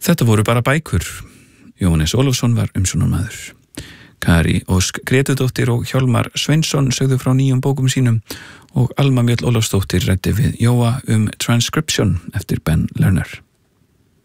Þetta voru bara bækur. Jóhannes Ólafsson var umsjónarmaður. Kari Ósk Grétudóttir og Hjálmar Sveinsson sögðu frá nýjum bókum sínum og Alma Mjöll Ólafsdóttir ræddi við Jóa Transcription eftir Ben Lerner.